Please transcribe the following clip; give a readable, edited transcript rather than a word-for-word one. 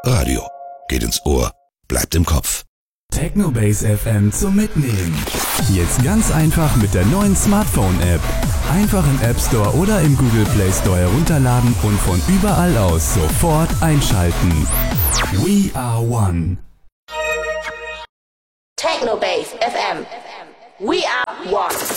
Radio. Geht ins Ohr, bleibt im Kopf. Technobase FM zum Mitnehmen. Jetzt ganz einfach mit der neuen Smartphone-App. Einfach im App Store oder im Google Play Store herunterladen und von überall aus sofort einschalten. We are one. Technobase FM. We are one.